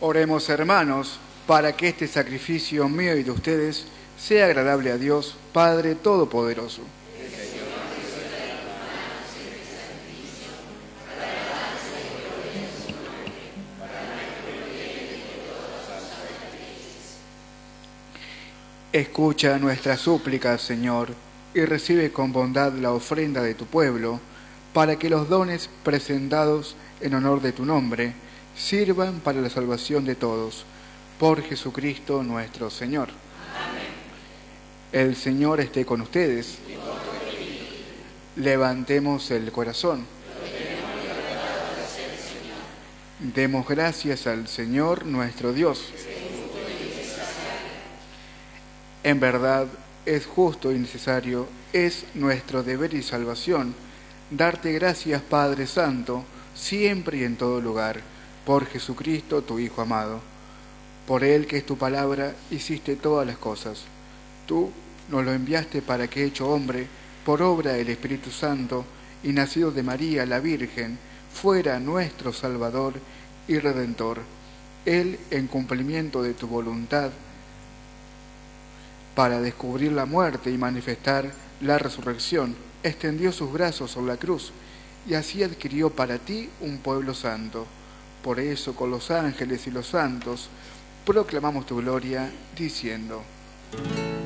Oremos, hermanos, para que este sacrificio mío y de ustedes sea agradable a Dios, Padre Todopoderoso. Escucha nuestras súplicas, Señor, y recibe con bondad la ofrenda de tu pueblo, para que los dones presentados en honor de tu nombre sirvan para la salvación de todos. Por Jesucristo nuestro Señor. Amén. El Señor esté con ustedes. Levantemos el corazón. Demos gracias al Señor nuestro Dios. En verdad, es justo y necesario, es nuestro deber y salvación, darte gracias, Padre Santo, siempre y en todo lugar, por Jesucristo, tu Hijo amado. Por Él, que es tu palabra, hiciste todas las cosas. Tú nos lo enviaste para que, hecho hombre, por obra del Espíritu Santo, y nacido de María, la Virgen, fuera nuestro Salvador y Redentor. Él, en cumplimiento de tu voluntad, para descubrir la muerte y manifestar la resurrección, extendió sus brazos sobre la cruz y así adquirió para ti un pueblo santo. Por eso, con los ángeles y los santos, proclamamos tu gloria, diciendo: